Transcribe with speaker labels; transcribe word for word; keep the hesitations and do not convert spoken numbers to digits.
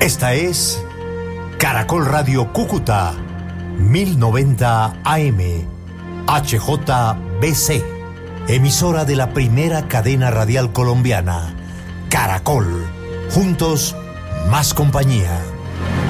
Speaker 1: Esta es Caracol Radio Cúcuta, mil noventa A M, H J B C, emisora de la primera cadena radial colombiana, Caracol. Juntos, más compañía.